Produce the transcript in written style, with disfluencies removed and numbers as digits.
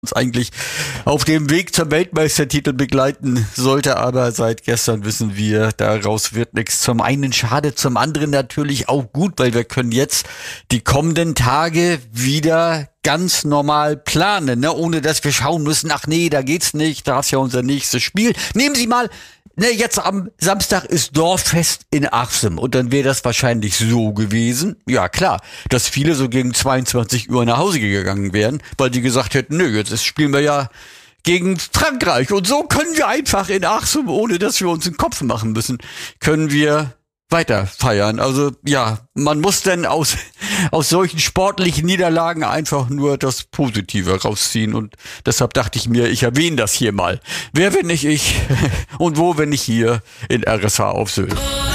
uns eigentlich auf dem Weg zum Weltmeistertitel begleiten sollte, aber seit gestern wissen wir, daraus wird nichts. Zum einen schade, zum anderen natürlich auch gut, weil wir können jetzt die kommenden Tage wieder ganz normal planen, ne? Ohne dass wir schauen müssen, ach nee, da geht's nicht, da ist ja unser nächstes Spiel. Nehmen Sie mal, ne, jetzt am Samstag ist Dorffest in Achsem und dann wäre das wahrscheinlich so gewesen, ja klar, dass viele so gegen 22 Uhr nach Hause gegangen wären, weil die gesagt hätten, nö, jetzt spielen wir ja gegen Frankreich und so können wir einfach in Achsem, ohne dass wir uns den Kopf machen müssen, können wir weiter feiern. Also ja, man muss dann aus solchen sportlichen Niederlagen einfach nur das Positive rausziehen und deshalb dachte ich mir, ich erwähne das hier mal. Wer, wenn nicht ich und wo, wenn nicht hier in RSH auf Sylt.